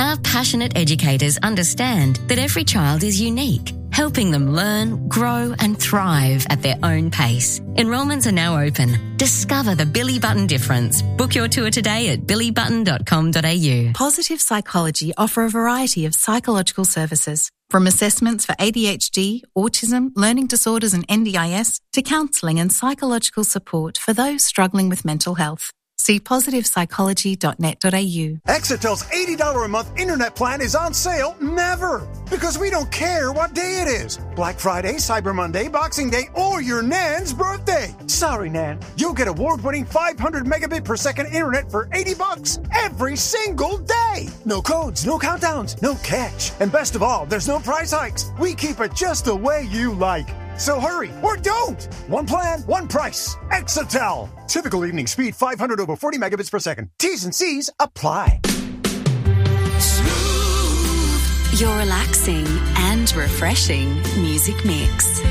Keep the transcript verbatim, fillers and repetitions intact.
Our passionate educators understand that every child is unique, helping them learn, grow and thrive at their own pace. Enrolments are now open. Discover the Billy Button difference. Book your tour today at billy button dot com dot a u. Positive Psychology offer a variety of psychological services, from assessments for A D H D, autism, learning disorders and N D I S, to counselling and psychological support for those struggling with mental health. See positive psychology dot net dot a u. Exetel's eighty dollars a month internet plan is on sale never, because we don't care what day it is. Black Friday, Cyber Monday, Boxing Day, or your Nan's birthday. Sorry, Nan. You'll get award-winning five hundred megabit per second internet for eighty bucks every single day. No codes, no countdowns, no catch. And best of all, there's no price hikes. We keep it just the way you like. So hurry, or don't! One plan, one price. Exetel. Typical evening speed, five hundred over forty megabits per second. T's and C's apply. Your relaxing and refreshing music mix.